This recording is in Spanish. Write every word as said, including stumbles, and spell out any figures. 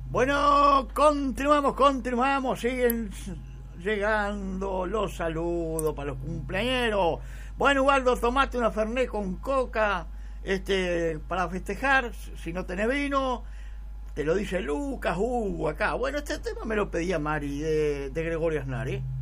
Bueno, continuamos, continuamos, siguen llegando los saludos para los cumpleañeros. Bueno, Ubaldo, tomate una Fernet con coca, este, para festejar. Si no tenés vino, te lo dice Lucas, Hugo, acá. Bueno, este tema me lo pedía Mari de, de Gregorio Aznar, ¿eh?